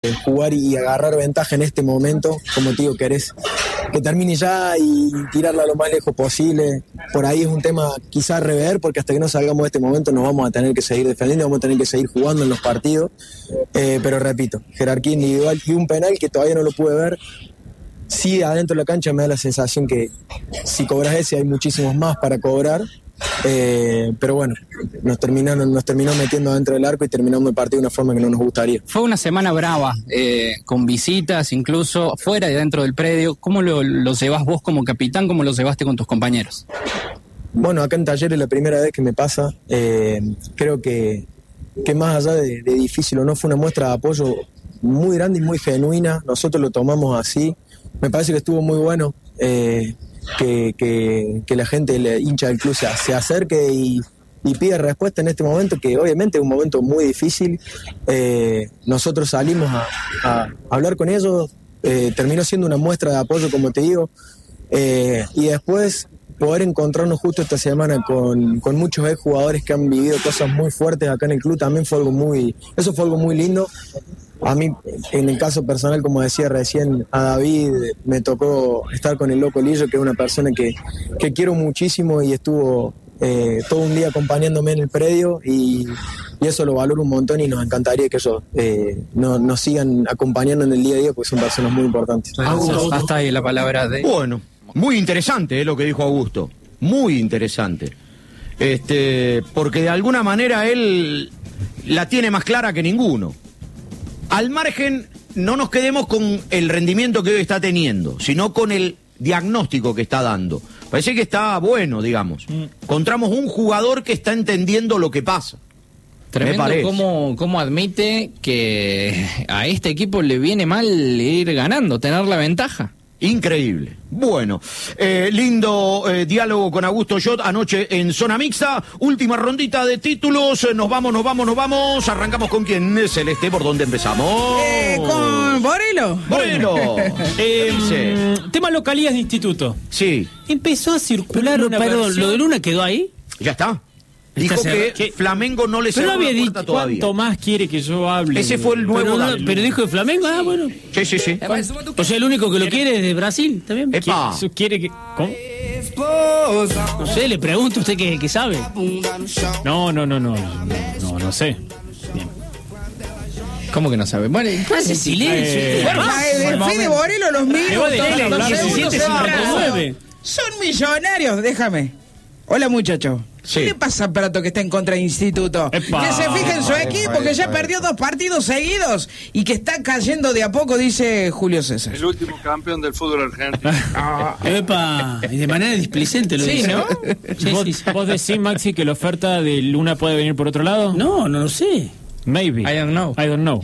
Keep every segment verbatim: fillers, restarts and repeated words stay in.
eh, jugar y agarrar ventaja en este momento. Como te digo, querés que termine ya y tirarla lo más lejos posible. Por ahí es un tema quizás rever, porque hasta que no salgamos de este momento nos vamos a tener que seguir defendiendo, vamos a tener que seguir jugando en los partidos. Eh, pero repito, jerarquía individual y un penal que todavía no lo pude ver. Sí, adentro de la cancha me da la sensación que si cobras ese hay muchísimos más para cobrar. Eh, pero bueno, nos terminaron, nos terminó metiendo dentro del arco y terminamos el partido de una forma que no nos gustaría. Fue una semana brava, eh, con visitas incluso fuera y dentro del predio. ¿Cómo lo, lo llevas vos como capitán? ¿Cómo lo llevaste con tus compañeros? Bueno, acá en Talleres es la primera vez que me pasa. Eh, creo que, que más allá de, de difícil o no, fue una muestra de apoyo muy grande y muy genuina. Nosotros lo tomamos así. Me parece que estuvo muy bueno. Eh, Que, que, que la gente, el hincha del club se, se acerque y, y pida respuesta en este momento, que obviamente es un momento muy difícil. Eh, nosotros salimos a, a hablar con ellos, eh, terminó siendo una muestra de apoyo, como te digo, eh, y después poder encontrarnos justo esta semana con, con muchos exjugadores que han vivido cosas muy fuertes acá en el club, también fue algo muy, eso fue algo muy lindo. A mí, en el caso personal, como decía recién a David, me tocó estar con el Loco Lillo, que es una persona que, que quiero muchísimo y estuvo eh, todo un día acompañándome en el predio y, y eso lo valoro un montón y nos encantaría que ellos eh, no, nos sigan acompañando en el día a día porque son personas muy importantes. Augusto. Hasta ahí la palabra de... Bueno, muy interesante eh, lo que dijo Augusto, muy interesante, este, porque de alguna manera él la tiene más clara que ninguno. Al margen, no nos quedemos con el rendimiento que hoy está teniendo, sino con el diagnóstico que está dando. Parece que está bueno, digamos. Mm. Encontramos un jugador que está entendiendo lo que pasa. Tremendo cómo, cómo admite que a este equipo le viene mal ir ganando, tener la ventaja. Increíble. Bueno, eh, lindo eh, diálogo con Augusto Jot anoche en Zona Mixta. Última rondita de títulos. Nos vamos, nos vamos, nos vamos. Arrancamos con quién, Celeste, ¿por dónde empezamos? Eh, con Borelo. Borelo. eh, sí. Tema localías de instituto. Sí. Empezó a circular pero, una pero, versión... ¿lo de Luna quedó ahí? Ya está. Dijo que, que Flamengo no le cerró no había la puerta dicho todavía. ¿Cuánto más quiere que yo hable? Ese fue el nuevo. Pero, no, pero dijo de Flamengo, ah, bueno. Sí, sí, sí. Bueno, o sea, el único que lo quiere es de Brasil, ¿también? Epa. ¿Quiere, quiere que...? ¿Cómo? No sé, le pregunto a usted que, que sabe. No, no, no, no. No, no sé. Bien. ¿Cómo que no sabe? Bueno, hace silencio. Eh, bueno, el fin de Borelo, los minutos, los segundos se son millonarios, déjame. Hola, muchacho. Sí. ¿Qué le pasa a Prato que está en contra de Instituto? Epa. Que se fije en su equipo, que ya perdió dos partidos seguidos y que está cayendo de a poco, dice Julio César. El último campeón del fútbol argentino. Ah. Epa, y de manera displicente lo sí, dice. ¿no? Sí, ¿Vos, sí, sí. ¿Vos decís, Maxi, que la oferta de Luna puede venir por otro lado? No, no lo sé. Maybe. I don't know. I don't know.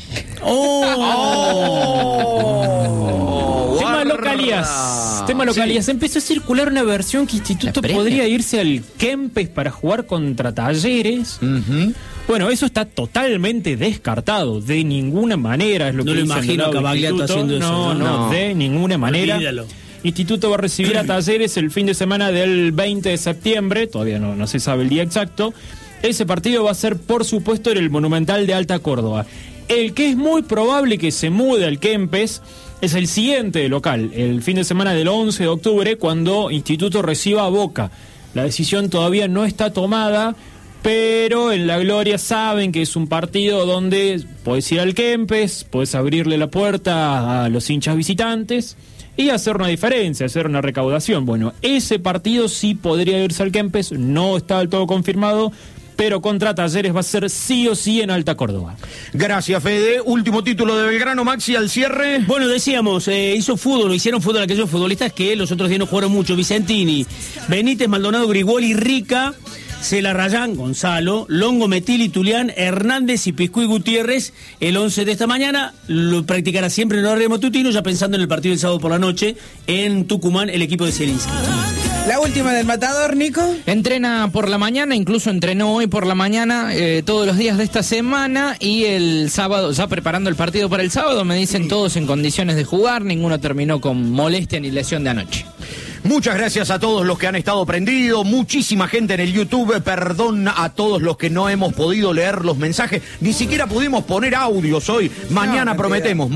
Oh. Tema localías. Tema localías. Sí. Empezó a circular una versión que Instituto podría irse al Kempes para jugar contra Talleres. Uh-huh. Bueno, eso está totalmente descartado. De ninguna manera es lo no que lo dice imagino que Bagliato haciendo eso. No, no, no, de ninguna manera. Olvídalo. Instituto va a recibir a Talleres el fin de semana del veinte de septiembre. Todavía no, no se sabe el día exacto. Ese partido va a ser, por supuesto, en el Monumental de Alta Córdoba. El que es muy probable que se mude al Kempes es el siguiente local, el fin de semana del once de octubre, cuando Instituto reciba a Boca. La decisión todavía no está tomada, pero en La Gloria saben que es un partido donde podés ir al Kempes, podés abrirle la puerta a los hinchas visitantes y hacer una diferencia, hacer una recaudación. Bueno, ese partido sí podría irse al Kempes, no está del todo confirmado, pero contra Talleres va a ser sí o sí en Alta Córdoba. Gracias, Fede. Último título de Belgrano, Maxi, al cierre. Bueno, decíamos, eh, hizo fútbol, hicieron fútbol aquellos futbolistas que los otros días no jugaron mucho. Vicentini, Benítez, Maldonado, Grigoli, Rica, Cela Rayán, Gonzalo, Longo, Metili, Tulián, Hernández y Piscuy Gutiérrez. El once de esta mañana lo practicará siempre en el horario matutino, ya pensando en el partido del sábado por la noche en Tucumán, el equipo de Zielinski. La última del Matador, Nico. Entrena por la mañana, incluso entrenó hoy por la mañana, eh, todos los días de esta semana, y el sábado, ya preparando el partido para el sábado, me dicen todos en condiciones de jugar, ninguno terminó con molestia ni lesión de anoche. Muchas gracias a todos los que han estado prendidos, muchísima gente en el YouTube, perdón a todos los que no hemos podido leer los mensajes, ni siquiera pudimos poner audios hoy, mañana no, prometemos.